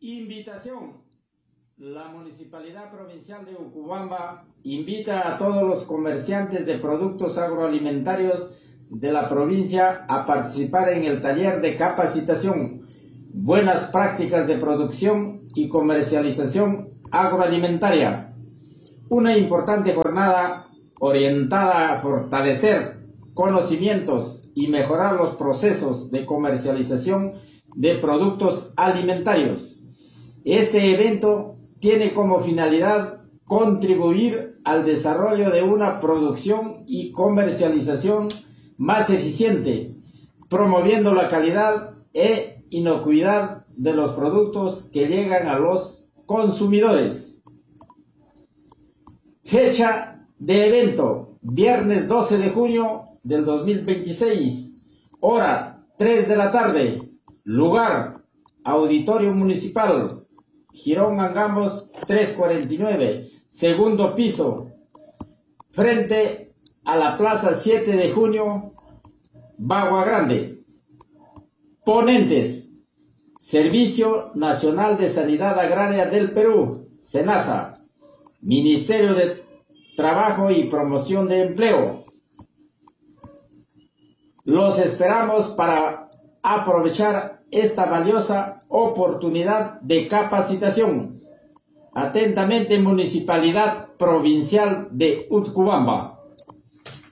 Invitación. La Municipalidad Provincial de Utcubamba invita a todos los comerciantes de productos agroalimentarios de la provincia a participar en el taller de capacitación, buenas prácticas de producción y comercialización agroalimentaria. Una importante jornada orientada a fortalecer conocimientos y mejorar los procesos de comercialización de productos alimentarios. Este evento tiene como finalidad contribuir al desarrollo de una producción y comercialización más eficiente, promoviendo la calidad e inocuidad de los productos que llegan a los consumidores. Fecha de evento: viernes 12 de junio del 2026, hora 3 de la tarde, lugar Auditorio Municipal, Girón Angamos 349, segundo piso, frente a la Plaza 7 de Junio, Bagua Grande. Ponentes: Servicio Nacional de Sanidad Agraria del Perú, SENASA, Ministerio de Trabajo y Promoción de Empleo. Los esperamos para aprovechar esta valiosa oportunidad de capacitación. Atentamente, Municipalidad Provincial de Utcubamba.